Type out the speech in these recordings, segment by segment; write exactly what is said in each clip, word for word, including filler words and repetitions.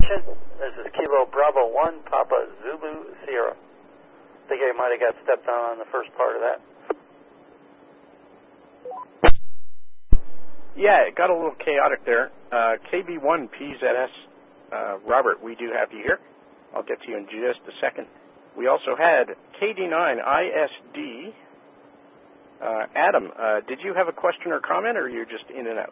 station. This is Kilo Bravo one, Papa Zulu Sierra. I think I might have got stepped on on the first part of that. Yeah, it got a little chaotic there. Uh, K B one P Z S, uh, Robert, we do have you here. I'll get to you in just a second. We also had K D nine I S D. Uh, Adam, uh, did you have a question or comment, or you're just in and out?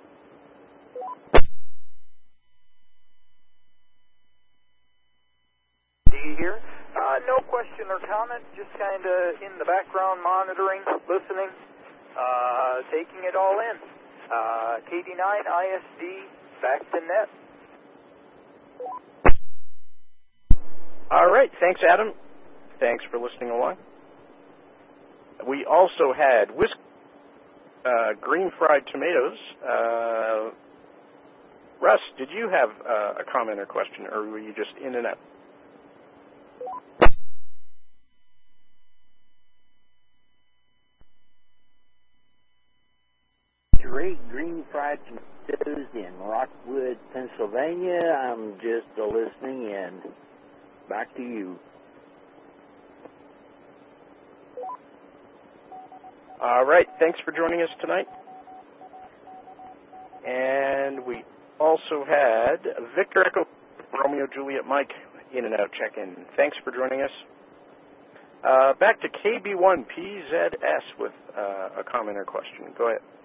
Do you hear? Uh, no question or comment, just kind of in the background monitoring, listening, uh, taking it all in. Uh, K D nine I S D, back to net. All right, thanks, Adam. Thanks for listening along. We also had whisk, uh, green fried tomatoes. Uh, Russ, did you have uh, a comment or question, or were you just in and out? Great green fried tomatoes in Rockwood, Pennsylvania. I'm just a listening in. Back to you. All right, thanks for joining us tonight. And we also had Victor Echo, Romeo Juliet Mike, in and out check-in. Thanks for joining us. Uh, back to K B one P Z S with uh, a comment or question. Go ahead.